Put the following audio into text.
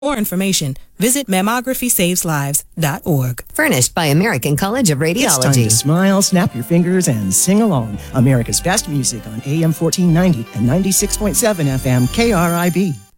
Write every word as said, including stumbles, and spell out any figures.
more information, visit mammography saves lives dot org. Furnished by American College of Radiology. It's time to smile, snap your fingers, and sing along. America's best music on A M fourteen ninety and ninety-six point seven F M K R I B.